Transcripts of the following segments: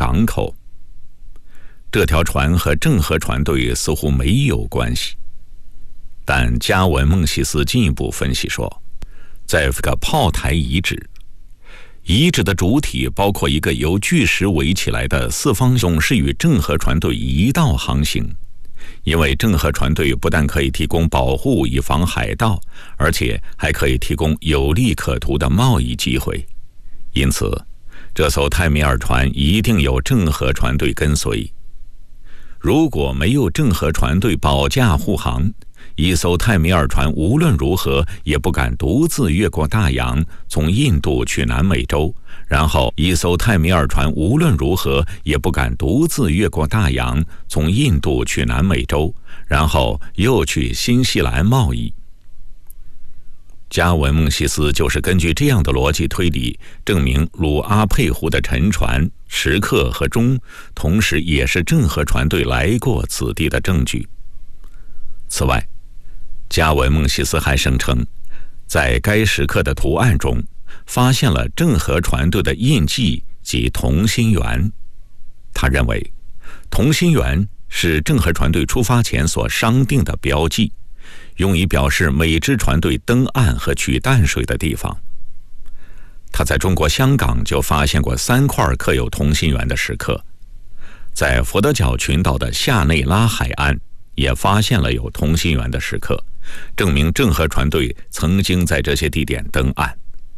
港口。这条船和郑和船队似乎没有关系，但加文孟西斯进一步分析说，在这个炮台遗址的主体包括一个由巨石围起来的四方总是与郑和船队一道航行，因为郑和船队不但可以提供保护以防海盗，而且还可以提供有利可图的贸易机会，因此这艘泰米尔船一定有郑和船队跟随。如果没有郑和船队保驾护航，一艘泰米尔船无论如何也不敢独自越过大洋，从印度去南美洲，然后一艘泰米尔船无论如何也不敢独自越过大洋，从印度去南美洲，然后又去新西兰贸易。加文孟西斯就是根据这样的逻辑推理，证明鲁阿佩湖的沉船、石刻和钟，同时也是郑和船队来过此地的证据。此外，加文孟西斯还声称，在该石刻的图案中发现了郑和船队的印记及同心圆。他认为，同心圆是郑和船队出发前所商定的标记，用以表示每支船队登岸和取淡水的地方。他在中国香港就发现过3块刻有同心圆的石刻，在佛得角群岛的夏内拉海岸也发现了有同心圆的石刻，证明郑和船队曾经在这些地点登岸。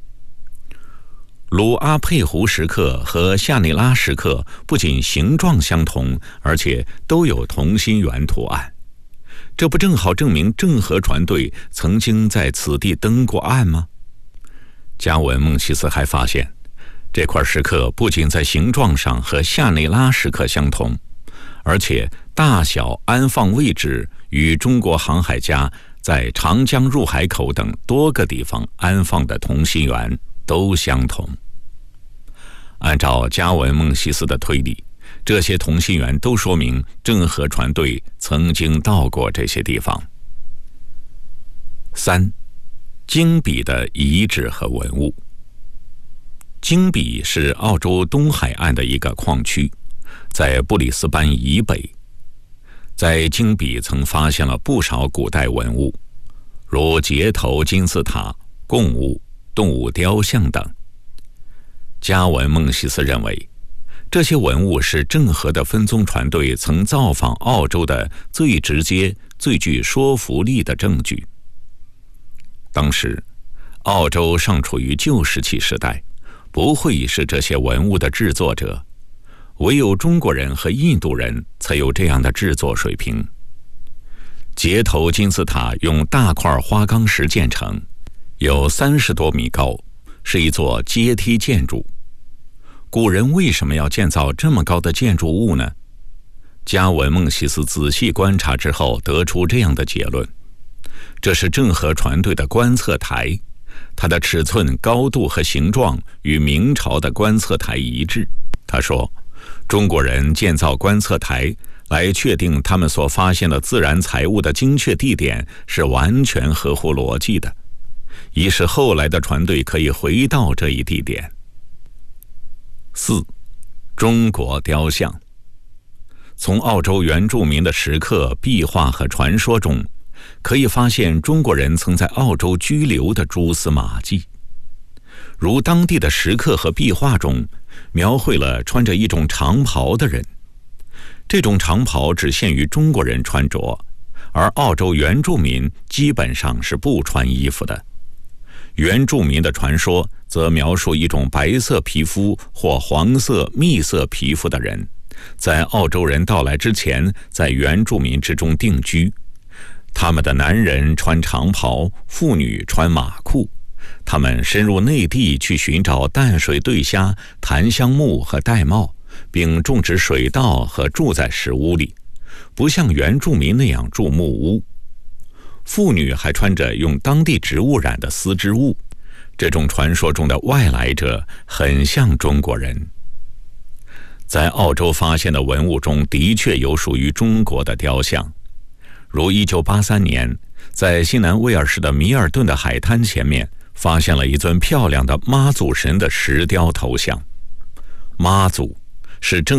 鲁阿佩湖石刻和夏内拉石刻不仅形状相同，而且都有同心圆图案，这不正好证明郑和船队曾经在此地登过岸吗？加文孟西斯还发现，这块石刻不仅在形状上和夏内拉石刻相同，而且大小、安放位置与中国航海家在长江入海口等多个地方安放的同心圆都相同。按照加文孟西斯的推理，这些同心圆都说明郑和船队曾经到过这些地方。3. 鲸比的遗址和文物。鲸比是澳洲东海岸的一个矿区，在布里斯班以北。在鲸比曾发现了不少古代文物，如节头金字塔、贡物、动物雕像等。加文孟西斯认为，这些文物是郑和的分宗船队曾造访澳洲的最直接、最具说服力的证据。当时，澳洲尚处于旧石器时代，不会是这些文物的制作者，唯有中国人和印度人才有这样的制作水平。节头金字塔用大块花岗石建成，有30多米高，是一座阶梯建筑。古人为什么要建造这么高的建筑物呢？加文孟西斯仔细观察之后得出这样的结论：这是郑和船队的观测台，它的尺寸、高度和形状与明朝的观测台一致。他说，中国人建造观测台来确定他们所发现的自然财物的精确地点是完全合乎逻辑的，以使后来的船队可以回到这一地点。4. 中国雕像。从澳洲原住民的石刻、壁画和传说中，可以发现中国人曾在澳洲居留的蛛丝马迹。如当地的石刻和壁画中描绘了穿着一种长袍的人，这种长袍只限于中国人穿着，而澳洲原住民基本上是不穿衣服的。原住民的传说则描述一种白色皮肤或黄色、蜜色皮肤的人，在澳洲人到来之前在原住民之中定居。他们的男人穿长袍，妇女穿马裤。他们深入内地去寻找淡水对虾、檀香木和玳瑁，并种植水稻和住在石屋里，不像原住民那样住木屋。妇女还穿着用当地植物染的丝织物。这种传说中的外来者很像中国人。在澳洲发现的文物中的确有属于中国的雕像，如1983年在新南威尔士的米尔顿的海滩前面发现了一尊漂亮的妈祖神的石雕头像。妈祖是正